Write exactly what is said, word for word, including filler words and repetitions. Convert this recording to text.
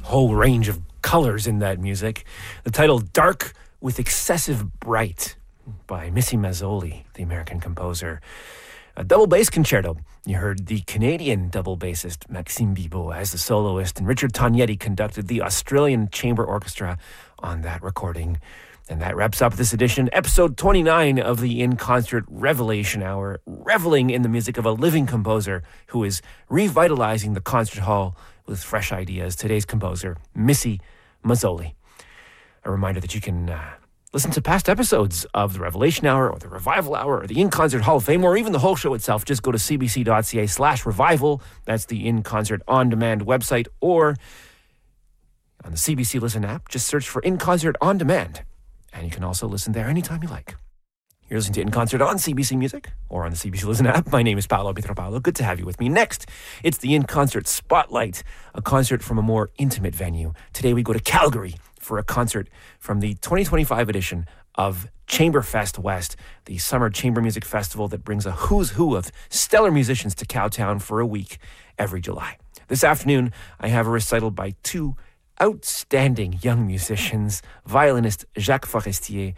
whole range of colors in that music. The title Dark with Excessive Bright by Missy Mazzoli, the American composer. A double bass concerto. You heard the Canadian double bassist Maxime Bibeau as the soloist, and Richard Tognetti conducted the Australian Chamber Orchestra on that recording. And that wraps up this edition, episode twenty-nine of the In Concert Revelation Hour, reveling in the music of a living composer who is revitalizing the concert hall with fresh ideas. Today's composer, Missy Mazzoli. A reminder that you can uh, listen to past episodes of the Revelation Hour or the Revival Hour or the In Concert Hall of Fame or even the whole show itself. Just go to cbc.ca slash revival. That's the In Concert On Demand website, or on the C B C Listen app, just search for In Concert On Demand. And you can also listen there anytime you like. You're listening to In Concert on C B C Music or on the C B C Listen app. My name is Paolo Pietropalo. Good to have you with me. Next, it's the In Concert Spotlight, a concert from a more intimate venue. Today we go to Calgary for a concert from the twenty twenty-five edition of Chamberfest West, the summer chamber music festival that brings a who's who of stellar musicians to Cowtown for a week every July. This afternoon, I have a recital by two outstanding young musicians, violinist Jacques Forestier